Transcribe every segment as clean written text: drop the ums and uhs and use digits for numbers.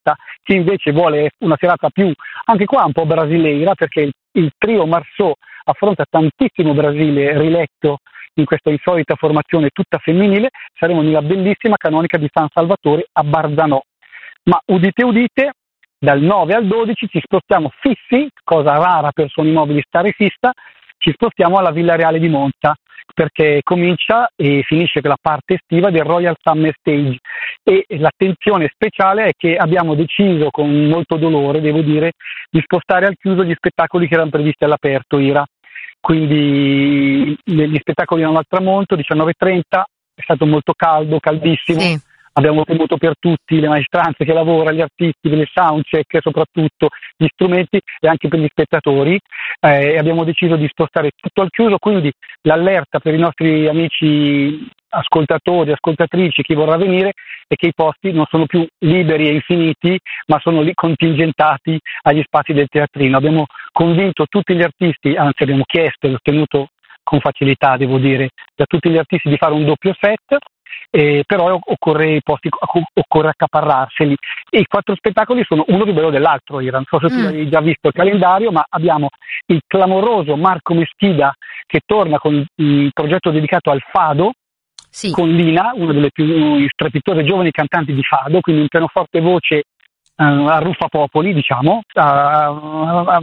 festa, chi invece vuole una serata più, anche qua un po' brasileira, perché il trio Marceau affronta tantissimo Brasile riletto in questa insolita formazione tutta femminile. Saremo nella bellissima canonica di San Salvatore a Barzanò. Ma udite udite, dal 9 al 12 ci spostiamo fissi, cosa rara per Suoni Mobili stare fissa, ci spostiamo alla Villa Reale di Monza, perché comincia e finisce la parte estiva del Royal Summer Stage, e l'attenzione speciale è che abbiamo deciso, con molto dolore devo dire, di spostare al chiuso gli spettacoli che erano previsti all'aperto, Ira. Quindi gli spettacoli erano al tramonto, 19:30, è stato molto caldo, caldissimo. Sì. Abbiamo temuto per tutti, le maestranze che lavorano, gli artisti, per le soundcheck, soprattutto gli strumenti, e anche per gli spettatori. Abbiamo deciso di spostare tutto al chiuso, quindi l'allerta per i nostri amici ascoltatori, ascoltatrici, chi vorrà venire, è che i posti non sono più liberi e infiniti, ma sono lì contingentati agli spazi del teatrino. Abbiamo convinto tutti gli artisti, anzi abbiamo chiesto e ottenuto con facilità, devo dire, da tutti gli artisti di fare un doppio set. Però occorre accaparrarseli, e i 4 spettacoli sono uno più bello dell'altro. Io non so se tu hai già visto il calendario, ma abbiamo il clamoroso Marco Meschida che torna con il progetto dedicato al fado, sì, con Lina, una delle più strepitose giovani cantanti di fado, quindi un pianoforte e voce a ruffa popoli, diciamo, a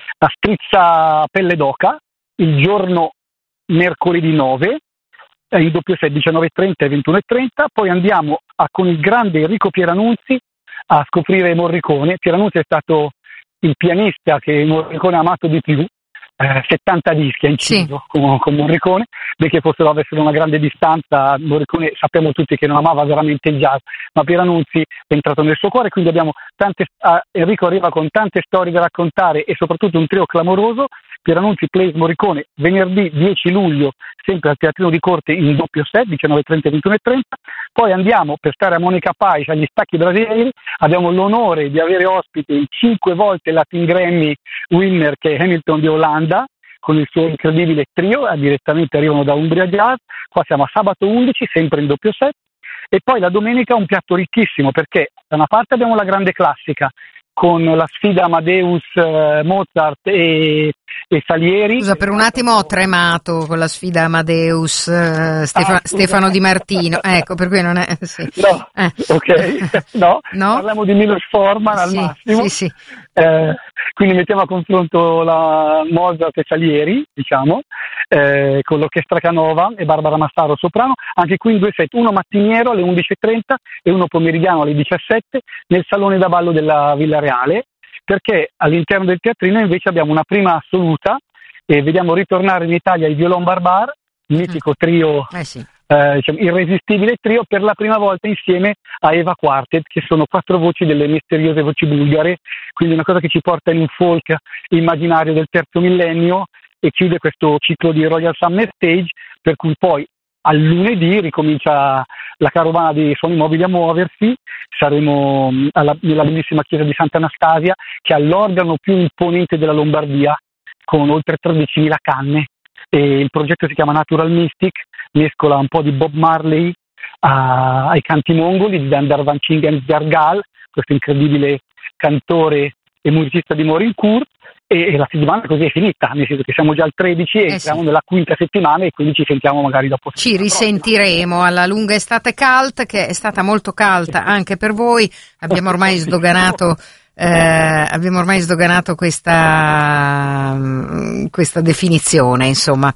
strizza pelle d'oca, il giorno mercoledì 9, il doppio set 19:30 e 21:30. Poi andiamo con il grande Enrico Pieranunzi a scoprire Morricone. Pieranunzi è stato il pianista che Morricone ha amato di più, 70 dischi ha inciso con Morricone, benché fossero avessero una grande distanza. Morricone sappiamo tutti che non amava veramente il jazz, ma Pieranunzi è entrato nel suo cuore, quindi abbiamo Enrico arriva con tante storie da raccontare e soprattutto un trio clamoroso. Pieranunzi plays Morricone venerdì 10 luglio, sempre al Teatrino di Corte in doppio set, 19:30 e 21:30. Poi andiamo per stare a Monica Pais agli Stacchi Brasileiri. Abbiamo l'onore di avere ospite il 5 volte Latin Grammy winner che è Hamilton di Olanda, con il suo incredibile trio, direttamente arrivano da Umbria Jazz. Qua siamo a sabato 11, sempre in doppio set. E poi la domenica un piatto ricchissimo, perché da una parte abbiamo la grande classica, con la sfida Amadeus, Mozart e Salieri. Scusa, per un attimo ho tremato con la sfida Amadeus, Stefano Di Martino, ecco, per cui non è... Sì. No, ok, no, parliamo di Milos Forman al massimo. Sì. Quindi mettiamo a confronto la Mozart e Salieri, diciamo, con l'orchestra Canova e Barbara Massaro soprano. Anche qui in 2 set, uno mattiniero alle 11:30 e uno pomeridiano alle 17 nel salone da ballo della Villa Reale, perché all'interno del teatrino invece abbiamo una prima assoluta e vediamo ritornare in Italia i Violon Barbar, il mitico trio, diciamo, irresistibile trio, per la prima volta insieme a Eva Quartet, che sono 4 voci delle misteriose voci bulgare, quindi una cosa che ci porta in un folk immaginario del terzo millennio, e chiude questo ciclo di Royal Summer Stage, per cui poi al lunedì ricomincia la carovana dei Suoni Mobili a muoversi. Saremo nella bellissima chiesa di Sant'Anastasia, che ha l'organo più imponente della Lombardia, con oltre 13.000 canne, e il progetto si chiama Natural Mystic, mescola un po' di Bob Marley ai canti mongoli di Dandar Van Chingen Gargal, questo incredibile cantore e musicista di Morincourt. E la settimana così è finita, nel senso che siamo già al 13 e entriamo nella quinta settimana, e quindi ci sentiamo magari dopo. Ci risentiremo alla lunga estate cult, che è stata molto calda anche per voi. Abbiamo ormai sdoganato questa definizione, insomma.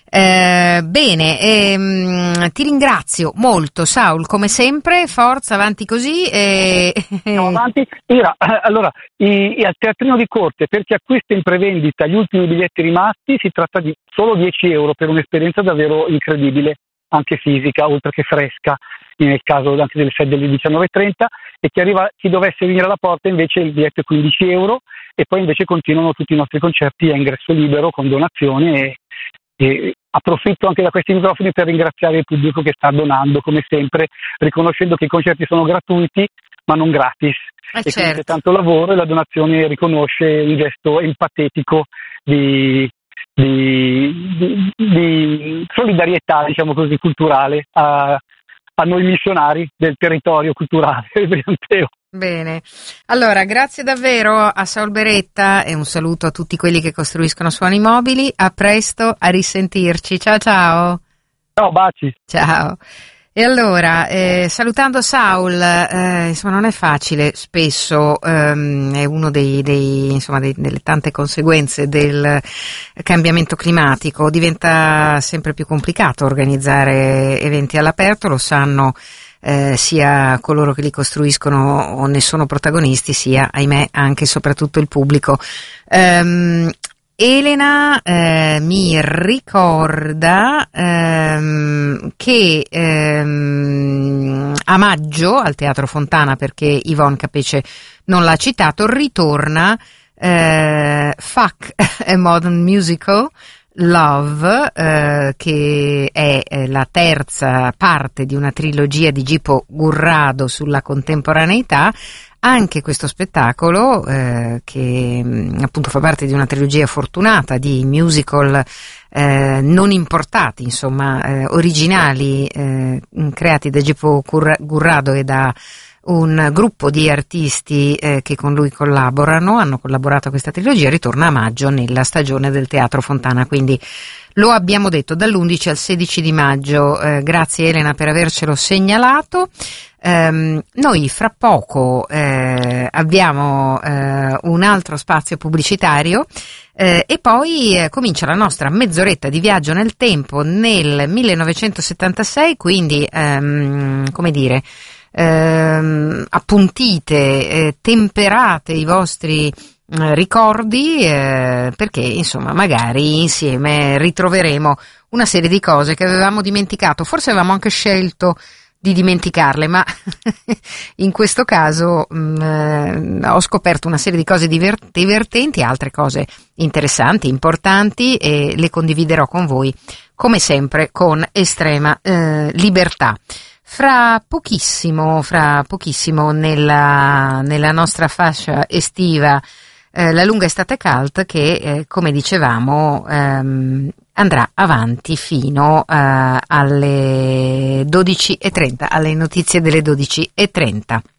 Bene, ti ringrazio molto, Saul, come sempre. Forza, avanti così. Andiamo avanti. Allora, al Teatrino di Corte, per chi acquista in prevendita gli ultimi biglietti rimasti, si tratta di solo 10 euro per un'esperienza davvero incredibile, anche fisica, oltre che fresca, nel caso anche delle sedi delle 19:30, e chi dovesse venire alla porta invece il biglietto è 15 euro, e poi invece continuano tutti i nostri concerti a ingresso libero con donazioni, e approfitto anche da questi microfoni per ringraziare il pubblico che sta donando, come sempre, riconoscendo che i concerti sono gratuiti ma non gratis, e certo. quindi c'è tanto lavoro, e la donazione riconosce un gesto empatetico di solidarietà, diciamo così, culturale a noi missionari del territorio culturale brianteo. Bene, allora grazie davvero a Saul Beretta e un saluto a tutti quelli che costruiscono suoni mobili. A presto, a risentirci. Ciao ciao. Ciao, baci. Ciao. E allora, salutando Saul, insomma non è facile, spesso è uno delle tante conseguenze del cambiamento climatico, diventa sempre più complicato organizzare eventi all'aperto, lo sanno sia coloro che li costruiscono o ne sono protagonisti, sia, ahimè, anche e soprattutto il pubblico. Elena mi ricorda che a maggio al Teatro Fontana, perché Yvonne Capece non l'ha citato, ritorna Fuck a Modern Musical Love, che è la terza parte di una trilogia di Gipo Gurrado sulla contemporaneità. Anche questo spettacolo, che appunto fa parte di una trilogia fortunata di musical non importati, insomma, originali, creati da Gipo Gurrado e da un gruppo di artisti che con lui hanno collaborato a questa trilogia, ritorna a maggio nella stagione del Teatro Fontana, quindi lo abbiamo detto dall'11 al 16 di maggio. Grazie Elena per avercelo segnalato. Noi fra poco abbiamo un altro spazio pubblicitario e poi comincia la nostra mezz'oretta di viaggio nel tempo nel 1976, quindi come dire, appuntite, temperate i vostri ricordi, perché insomma magari insieme ritroveremo una serie di cose che avevamo dimenticato, forse avevamo anche scelto di dimenticarle, ma in questo caso ho scoperto una serie di cose divertenti, altre cose interessanti, importanti, e le condividerò con voi come sempre con estrema libertà. Fra pochissimo nella nostra fascia estiva, la lunga estate cult, che come dicevamo andrà avanti fino alle 12:30, alle notizie delle 12:30.